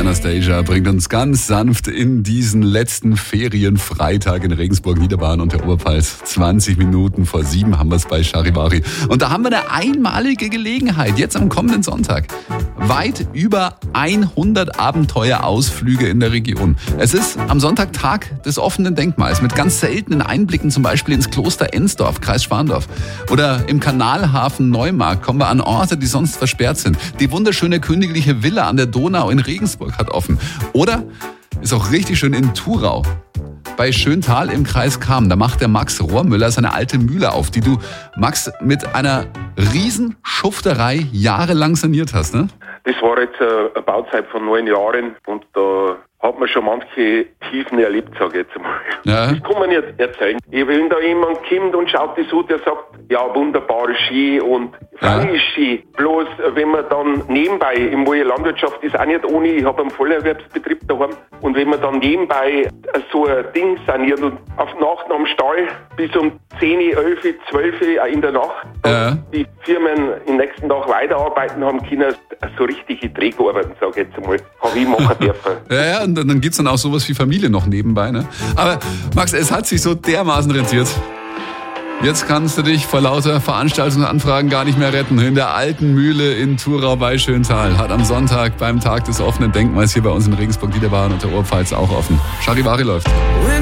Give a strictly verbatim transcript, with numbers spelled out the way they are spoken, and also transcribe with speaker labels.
Speaker 1: Anastasia bringt uns ganz sanft in diesen letzten Ferienfreitag in Regensburg, Niederbayern und der Oberpfalz. zwanzig Minuten vor sieben haben wir es bei Charivari. Und da haben wir eine einmalige Gelegenheit, jetzt am kommenden Sonntag. Weit über hundert Abenteuerausflüge in der Region. Es ist am Sonntag Tag des offenen Denkmals mit ganz seltenen Einblicken, zum Beispiel ins Kloster Ensdorf, Kreis Schwandorf. Oder im Kanalhafen Neumarkt kommen wir an Orte, die sonst versperrt sind. Die wunderschöne königliche Villa an der Donau in Regensburg hat offen. Oder ist auch richtig schön in Thurau. Bei Schöntal im Kreis Cham, da macht der Max Rohrmüller seine alte Mühle auf, die du, Max, mit einer riesen Schufterei jahrelang saniert hast, ne?
Speaker 2: Das war jetzt eine Bauzeit von neun Jahren und da hat man schon manche Tiefen erlebt, sage ich jetzt mal.
Speaker 1: Ja.
Speaker 2: Das kann man nicht erzählen. Wenn da jemand kommt und schaut das so, der sagt, ja, wunderbar, Ski und freilich
Speaker 1: Ja.
Speaker 2: ist Ski. Bloß, wenn man dann nebenbei, im Wohl Landwirtschaft ist auch nicht ohne, ich habe einen Vollerwerbsbetrieb daheim, und wenn man dann nebenbei so ein Ding saniert und auf Nacht am Stall bis um zehn, elf, zwölf in der Nacht,
Speaker 1: Ja.
Speaker 2: die Firmen am nächsten Tag weiterarbeiten haben können, so richtige Dreharbeiten, sage ich jetzt mal, habe ich machen dürfen.
Speaker 1: Ja, ja, und dann gibt's dann auch sowas wie Familie noch nebenbei, ne? Aber Max, es hat sich so dermaßen rentiert. Jetzt kannst du dich vor lauter Veranstaltungsanfragen gar nicht mehr retten. In der alten Mühle in Thurau bei Schöntal hat am Sonntag beim Tag des offenen Denkmals hier bei uns in Regensburg, Niederbayern und der Oberpfalz auch offen. Charivari läuft.